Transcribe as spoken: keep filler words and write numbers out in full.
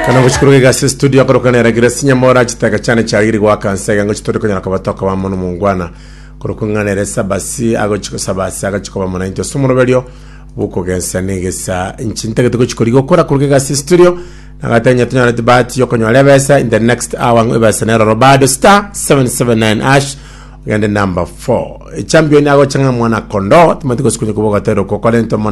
Kana gushikuruke gasi studio korokana ragira sinyamora kitaka cyane cyagiri gwa kansega ngo kitore konyana kabatoka ba muntu mungwana korokungana resa basi agochiko sabasi agachiko ba muntu into sumurobelyo buko gensa negesa inchintege to gukora gukora kuruke gasi studio nagatanya tunyana debate yo konywa lebesa in the next hour ngo ebasa nero robado star seven seven nine ash ngende number four champion ago changa mwana kondo tumatiko sikunye kuboga tero ko kolento